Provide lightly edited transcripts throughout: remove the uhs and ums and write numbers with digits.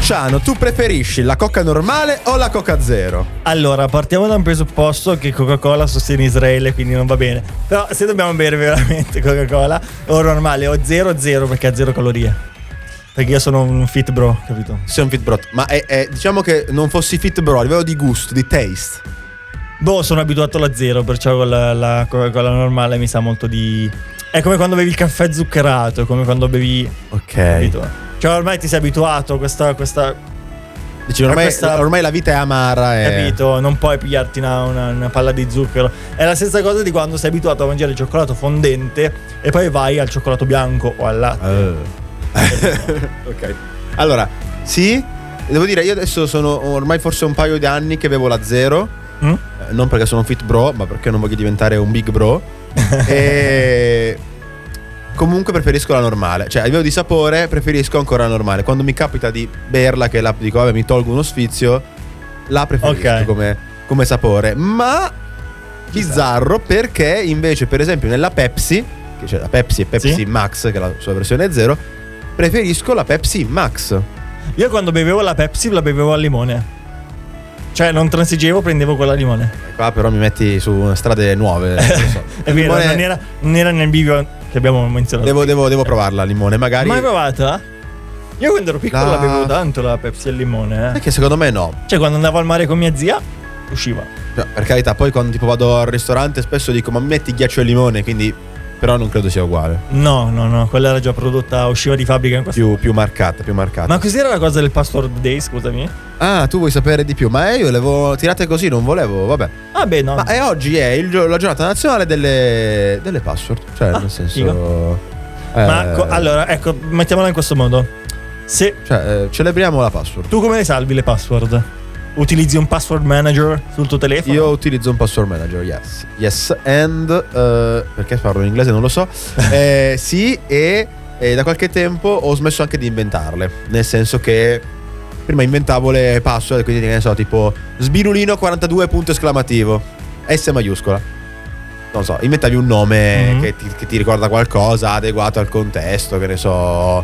Luciano, tu preferisci la Coca normale o la Coca Zero? Allora, partiamo da un presupposto che Coca-Cola sostiene Israele, quindi non va bene. Però se dobbiamo bere veramente Coca-Cola, o normale o zero perché ha 0 calorie. Perché io sono un fit bro, capito? Sei un fit bro. Ma diciamo che non fossi fit bro a livello di gusto, di taste. Sono abituato alla 0, perciò con la Coca-Cola normale mi sa molto di... È come quando bevi il caffè zuccherato, è come quando bevi... Ok. Capito? Cioè ormai ti sei abituato a questa Dici, ormai la vita è amara. Capito? Non puoi pigliarti una palla di zucchero. È la stessa cosa di quando sei abituato a mangiare il cioccolato fondente e poi vai al cioccolato bianco o al latte. Ok. Allora, sì, devo dire, io adesso sono ormai forse un paio di anni che bevo la Zero. Non perché sono un fit bro, ma perché non voglio diventare un big bro. E comunque preferisco la normale. Cioè a livello di sapore preferisco ancora la normale. Quando mi capita di berla, che dico vabbè mi tolgo uno sfizio, la preferisco come sapore. Ma bizzarro, perché invece per esempio nella Pepsi, che c'è la Pepsi e Pepsi Max, che è la sua versione zero, preferisco la Pepsi Max. Io quando bevevo la Pepsi la bevevo al limone. Cioè non transigevo, prendevo quella al limone. Qua però mi metti su strade nuove. So. È vero, non era nel bivio che abbiamo menzionato. Devo provarla al limone, magari. Mai provata? Io quando ero piccolo la bevevo tanto la Pepsi al limone. Perché secondo me no. Cioè quando andavo al mare con mia zia usciva. Cioè, per carità, poi quando tipo vado al ristorante spesso dico ma mi metti ghiaccio e limone, quindi però non credo sia uguale. No, quella era già prodotta, usciva di fabbrica in questo. Più marcata. Ma cos'era la cosa del password day, scusami? Ah, tu vuoi sapere di più, ma io le avevo tirate così, non volevo, vabbè. Ah beh, no. Ma oggi è la giornata nazionale delle password, cioè nel senso allora, ecco, mettiamola in questo modo. Celebriamo la password. Tu come le salvi le password? Utilizzi un password manager sul tuo telefono? Io utilizzo un password manager, yes, and perché parlo in inglese non lo so. Sì, e da qualche tempo ho smesso anche di inventarle, nel senso che prima inventavo le password, quindi ne so, tipo sbirulino 42 punto esclamativo, S maiuscola. Non so, inventavi un nome che ti ricorda qualcosa adeguato al contesto, che ne so,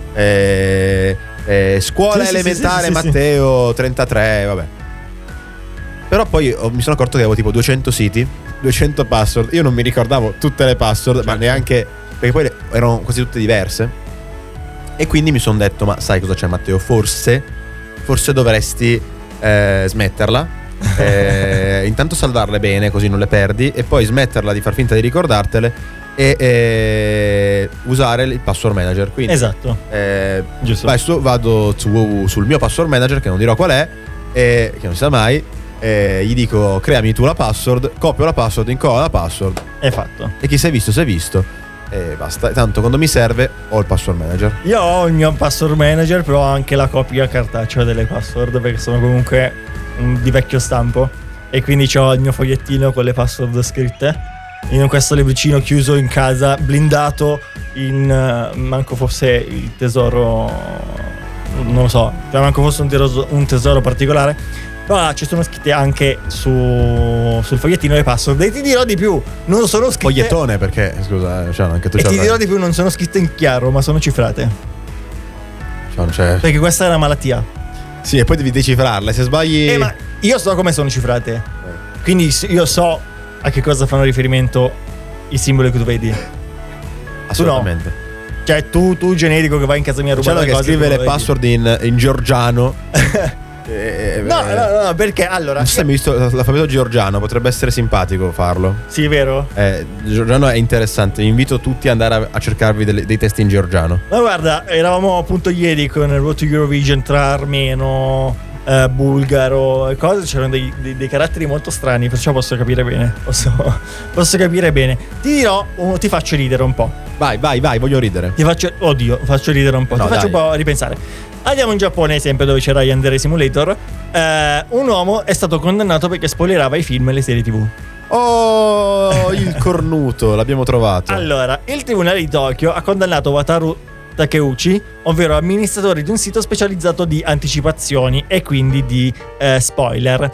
scuola elementare Matteo 33, vabbè. Però poi mi sono accorto che avevo tipo 200 siti, 200 password. Io non mi ricordavo tutte le password, ma neanche, perché poi erano quasi tutte diverse. E quindi mi sono detto, ma sai cosa c'è Matteo? Forse dovresti smetterla, intanto salvarle bene così non le perdi, e poi smetterla di far finta di ricordartele e usare il password manager. Quindi esatto, giusto. Vado sul mio password manager, che non dirò qual è, che non si sa mai, gli dico creami tu la password, copio la password, incollo la password, è fatto. e chi si è visto e basta. Tanto quando mi serve ho il password manager. Io ho il mio password manager, però ho anche la copia cartacea delle password, perché sono comunque di vecchio stampo, e quindi ho il mio fogliettino con le password scritte in questo libricino chiuso in casa, blindato in manco fosse il tesoro, non lo so, cioè manco fosse un tesoro particolare, però ci sono scritte anche sul fogliettino le password. E ti dirò di più, non sono scritte fogliettone, perché scusa, cioè, anche tu. E ti dirò di più, non sono scritte in chiaro, ma sono cifrate, cioè, perché questa è una malattia. Sì, e poi devi decifrarle, se sbagli. Ma io so come sono cifrate, quindi io so a che cosa fanno riferimento i simboli che tu vedi. Assolutamente. Tu no. Cioè tu generico che vai in casa mia a rubare le che cose, scrive le password in georgiano. No, perché allora, non so se hai visto l'alfabeto georgiano, potrebbe essere simpatico farlo. Sì, è vero. Georgiano è interessante. Vi invito tutti ad andare a cercarvi dei testi in georgiano. Ma guarda, eravamo appunto ieri con il Road to Eurovision tra armeno, bulgaro e cose, c'erano dei caratteri molto strani, perciò posso capire bene. Posso capire bene. Ti dirò, ti faccio ridere un po'. Vai, voglio ridere. Faccio ridere un po'. No, ti faccio dai. Un po' ripensare. Andiamo in Giappone, sempre dove c'era Yandere Simulator. Un uomo è stato condannato perché spoilerava i film e le serie TV. Oh, il cornuto, l'abbiamo trovato. Allora, il tribunale di Tokyo ha condannato Wataru Takeuchi, ovvero amministratore di un sito specializzato di anticipazioni e quindi di spoiler.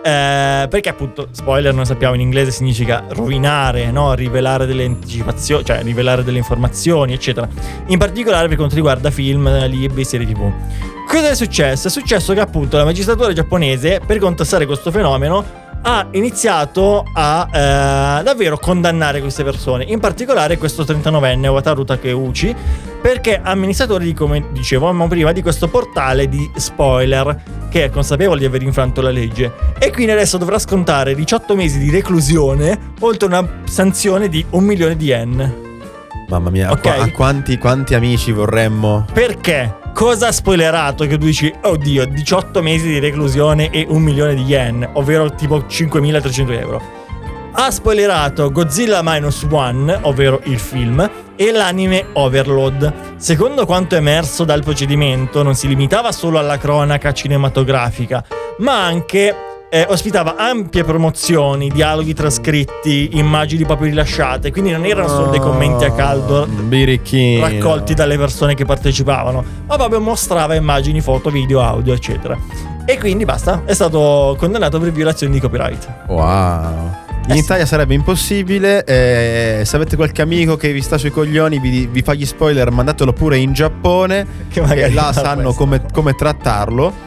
Perché appunto, spoiler, noi sappiamo, in inglese significa rovinare, no? Rivelare delle anticipazioni, cioè rivelare delle informazioni, eccetera. In particolare per quanto riguarda film, libri, serie TV. Cosa è successo? È successo che appunto la magistratura giapponese, per contrastare questo fenomeno, ha iniziato a davvero condannare queste persone, in particolare questo 39enne Wataru Takeuchi, perché amministratore di, come dicevamo prima, di questo portale di spoiler, che è consapevole di aver infranto la legge, e quindi adesso dovrà scontare 18 mesi di reclusione oltre una sanzione di 1 milione di yen. Mamma mia, Okay. a quanti amici vorremmo? Perché? Cosa ha spoilerato che tu dici, oddio, 18 mesi di reclusione e 1 milione di yen, ovvero tipo 5.300 euro? Ha spoilerato Godzilla Minus One, ovvero il film, e l'anime Overlord. Secondo quanto emerso dal procedimento, non si limitava solo alla cronaca cinematografica, ma anche ospitava ampie promozioni, dialoghi trascritti, immagini proprio rilasciate, quindi non erano solo dei commenti a caldo birichino raccolti dalle persone che partecipavano, ma proprio mostrava immagini, foto, video, audio, eccetera. E quindi basta, è stato condannato per violazione di copyright. Wow. In Italia sarebbe impossibile. Se avete qualche amico che vi sta sui coglioni, vi fa gli spoiler, mandatelo pure in Giappone, Che magari là fa sanno questo. come trattarlo.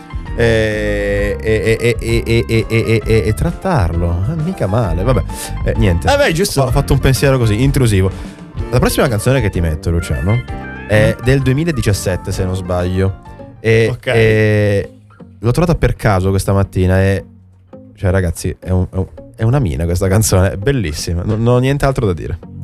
E trattarlo mica male. Vabbè, niente. Vabbè, giusto. Ho fatto un pensiero così intrusivo. La prossima canzone che ti metto, Luciano, è del 2017, se non sbaglio. Ok. L'ho trovata per caso questa mattina. Cioè, ragazzi, è una mina questa canzone, è bellissima. Non ho nient'altro da dire.